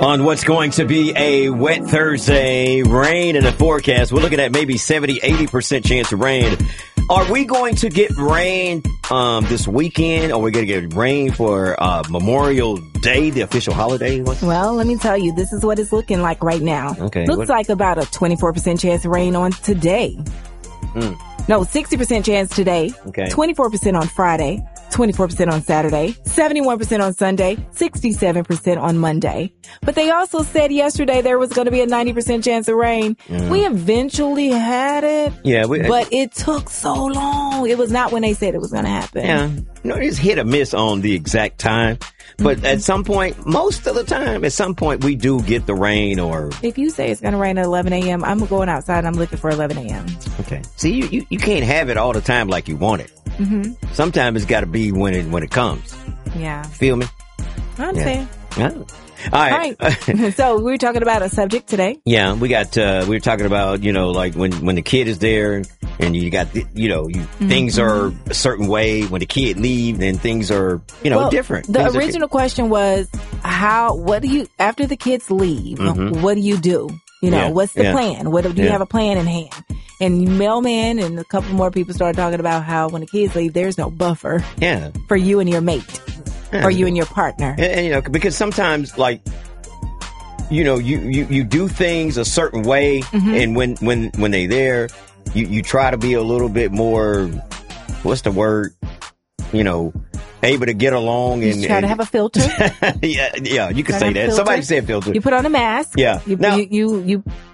On what's going to be a wet Thursday, rain in the forecast. We're looking at maybe 70, 80% chance of rain. Are we going to get rain this weekend? Or are we going to get rain for Memorial Day, the official holiday? Well, let me tell you, this is what it's looking like right now. Okay. Looks like about a 24% chance of rain on today. No, 60% chance today. Okay. 24% on Friday. 24% on Saturday, 71% on Sunday, 67% on Monday. But they also said yesterday there was going to be a 90% chance of rain. We eventually had it. Yeah. But it took so long. It was not when they said it was going to happen. Yeah. It's hit or miss on the exact time. But at some point, most of the time, at some point, we do get the rain or... If you say it's going to rain at 11 a.m., I'm going outside and I'm looking for 11 a.m. Okay. See, you can't have it all the time like you want it. Sometimes it's got to be when it comes. Yeah. Feel me? I understand. Yeah. All right. So we were talking about a subject today. Yeah, we were talking about, like when the kid is there and you got, things are a certain way. When the kid leaves, then things are, different. The original question was after the kids leave, what do you do? What's the plan? Do you have a plan in hand? And Mailman and a couple more people started talking about how when the kids leave, there's no buffer for you and your mate or you and your partner. And because sometimes you do things a certain way. And when they're there, you try to be a little bit more, what's the word? Able to get along and try to have a filter. yeah, you can say that. Somebody said filter. You put on a mask. Yeah. You